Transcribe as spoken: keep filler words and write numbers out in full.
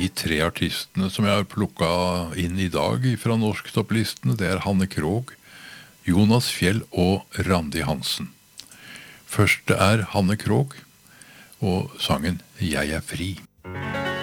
De tre artistene som jeg har plukket inn i dag fra norsktopplistene, det er Hanne Krogh, Jonas Fjell og Randi Hansen. Første er Hanne Krogh og sangen «Jeg er fri».